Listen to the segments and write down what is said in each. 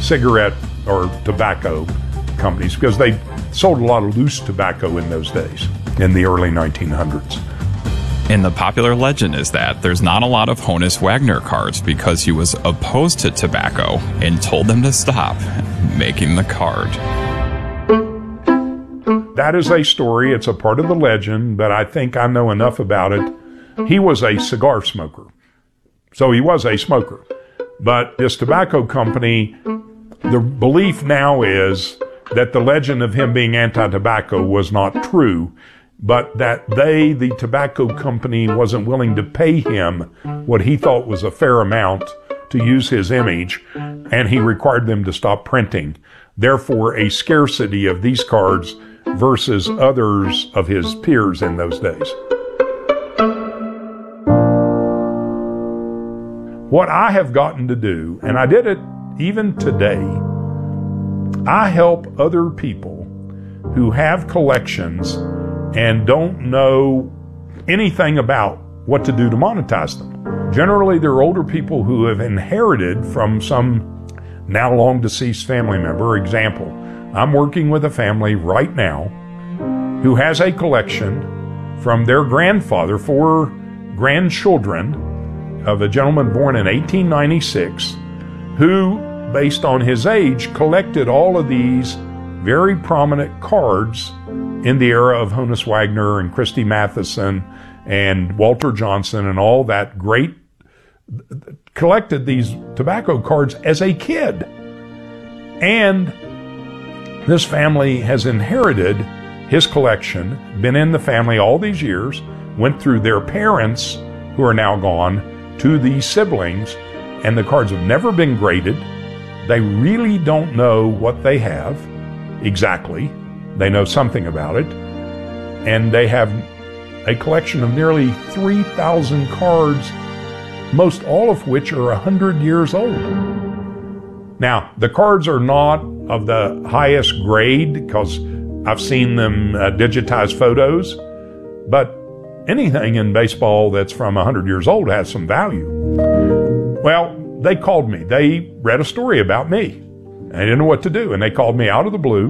cigarette or tobacco companies, because they sold a lot of loose tobacco in those days, in the early 1900s. And the popular legend is that there's not a lot of Honus Wagner cards because he was opposed to tobacco and told them to stop making the card. That is a story. It's a part of the legend, but I think I know enough about it. He was a cigar smoker. So he was a smoker. But this tobacco company, the belief now is that the legend of him being anti-tobacco was not true, but that the tobacco company, wasn't willing to pay him what he thought was a fair amount to use his image, and he required them to stop printing. Therefore, a scarcity of these cards versus others of his peers in those days. What I have gotten to do, and I did it even today, I help other people who have collections and don't know anything about what to do to monetize them. Generally, they're older people who have inherited from some now long deceased family member. Example, I'm working with a family right now who has a collection from their grandfather, 4 grandchildren of a gentleman born in 1896 who, based on his age, collected all of these very prominent cards in the era of Honus Wagner and Christy Matheson and Walter Johnson and all that great, collected these tobacco cards as a kid. And this family has inherited his collection, been in the family all these years, went through their parents, who are now gone, to these siblings, and the cards have never been graded. They really don't know what they have exactly. They know something about it. And they have a collection of nearly 3,000 cards, most all of which are 100 years old. Now, the cards are not of the highest grade because I've seen them digitize photos, but anything in baseball that's from 100 years old has some value. Well, they called me. They read a story about me. I didn't know what to do, and they called me out of the blue.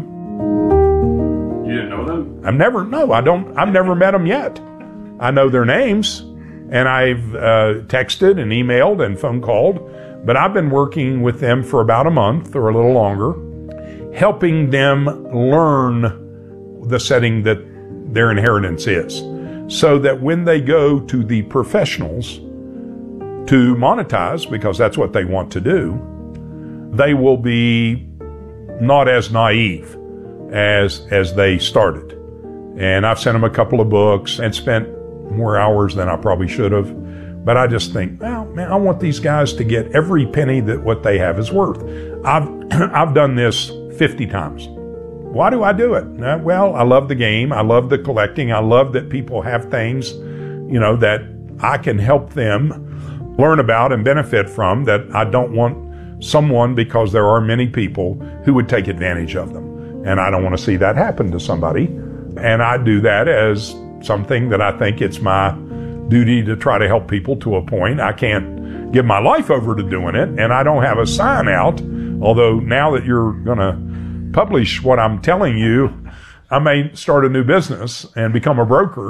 You didn't know them? I've never met them yet. I know their names, and I've texted and emailed and phone called, but I've been working with them for about a month or a little longer, helping them learn the setting that their inheritance is, so that when they go to the professionals to monetize, because that's what they want to do, they will be not as naive as they started. And I've sent them a couple of books and spent more hours than I probably should have. But I just think, well, man, I want these guys to get every penny that what they have is worth. I've done this 50 times. Why do I do it? Well, I love the game. I love the collecting. I love that people have things, that I can help them learn about and benefit from, that I don't want someone, because there are many people who would take advantage of them. And I don't want to see that happen to somebody. And I do that as something that I think it's my duty to try to help people to a point. I can't give my life over to doing it, and I don't have a sign out. Although now that you're going to publish what I'm telling you, I may start a new business and become a broker.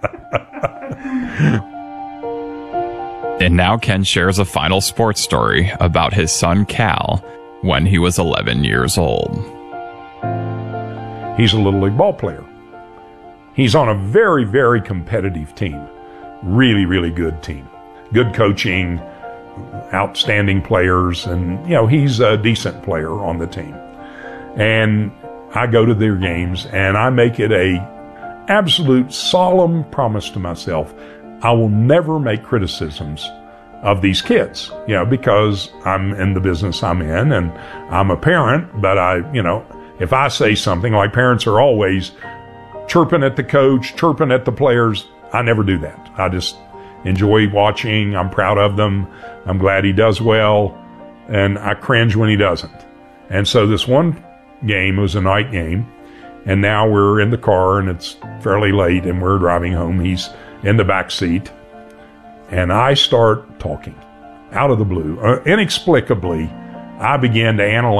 And now Ken shares a final sports story about his son Cal when he was 11 years old. He's a Little League ball player. He's on a very, very competitive team. Really, really good team. Good coaching, outstanding players, and, he's a decent player on the team. And I go to their games, and I make it a absolute solemn promise to myself. I will never make criticisms of these kids, because I'm in the business I'm in, and I'm a parent, but if I say something, like parents are always chirping at the coach, chirping at the players, I never do that. I just enjoy watching. I'm proud of them. I'm glad he does well, and I cringe when he doesn't. And so this one game was a night game, and now we're in the car, and it's fairly late, and we're driving home. He's in the back seat, and I start talking out of the blue. Inexplicably, I began to analyze